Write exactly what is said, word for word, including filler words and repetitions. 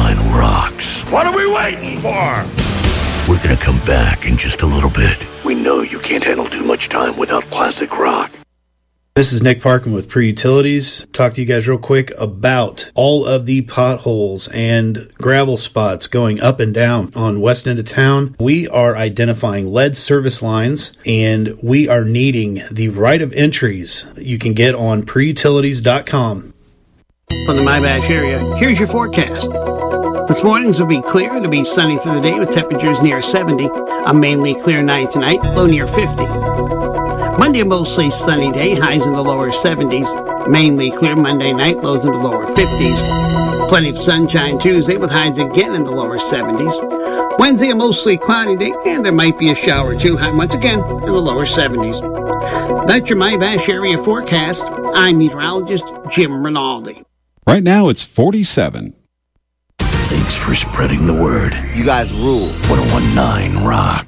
nine rocks. What are we waiting for? We're gonna come back in just a little bit. We know you can't handle too much time without classic rock. This is Nick Parkin with Pre-Utilities. Talk to you guys real quick about all of the potholes and gravel spots going up and down on west end of town. We are identifying lead service lines, and we are needing the right of entries you can get on pre utilities dot com. From the Mybash area, here's your forecast. This morning's will be clear. It'll be sunny through the day with temperatures near seventy. A mainly clear night tonight, low near fifty. Monday, a mostly sunny day, highs in the lower seventies. Mainly clear Monday night, lows in the lower fifties. Plenty of sunshine Tuesday with highs again in the lower seventies. Wednesday, a mostly cloudy day, and there might be a shower or two, high once again in the lower seventies. That's your Mybash area forecast. I'm meteorologist Jim Rinaldi. Right now, it's forty-seven. Thanks for spreading the word. You guys rule. one oh one point nine Rock.